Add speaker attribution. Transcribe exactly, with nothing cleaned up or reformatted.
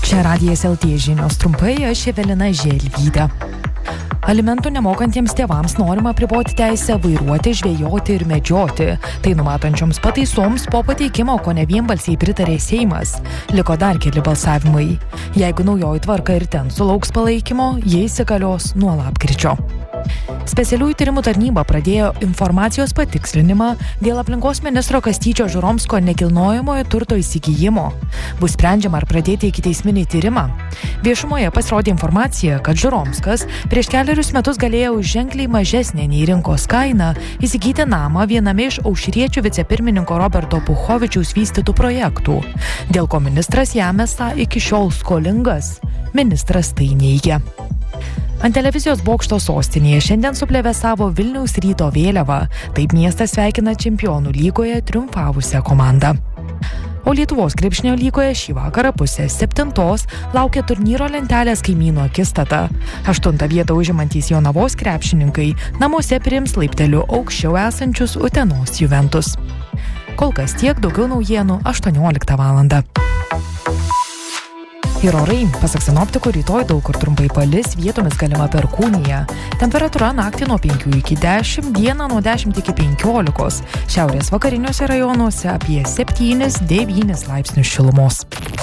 Speaker 1: Čia Radijas L T žinios trumpai, aš Evelina Želvytė. Alimentų nemokantiems tėvams norima apriboti teisę vairuoti, žvejoti ir medžioti. Tai numatančioms pataisoms po pateikimo kone vienbalsiai pritarė Seimas. Liko dar keli balsavimai. Jeigu naujoji tvarka ir ten sulauks palaikymo, jie įsigalios nuo lapkričio. Specialiųjų tyrimų tarnyba pradėjo informacijos patikslinimą dėl aplinkos ministro Kastyčio Žuromsko nekilnojamojo turto įsigijimo. Bus sprendžiama, ar pradėti ikiteisminį tyrimą. Viešumoje pasirodė informacija, kad Žuromskas prieš keliarius metus galėjo už ženkliai mažesnę nei rinkos kainą įsigyti namą viename iš aušriečių vicepirmininko Roberto Puchovičiaus vystytų projektų, dėl ko ministras jam esą iki šiol skolingas. Ministras tai neigia. Ant televizijos bokšto sostinėje šiandien suplevėsavo Vilniaus Ryto vėliava. Taip miestas sveikina Čempionų lygoje triumfavusią komandą. O Lietuvos krepšinio lygoje šį vakarą pusę septintos laukia turnyro lentelės kaimynų akistata. Aštuntą vietą užimantys Jonavos krepšininkai namuose priims laipteliu aukščiau esančius Utenos Juventus. Kol kas tiek, daugiau naujienų aštuonioliktą valandą. Ir orai, pasak sinoptikų, rytoj daug kur trumpai palis, vietomis galima perkūnija. Temperatūra naktį nuo penkių iki dešimt, dieną nuo dešimt iki penkiolikos. Šiaurės vakariniuose rajonuose apie septynis devynis laipsnius šilumos.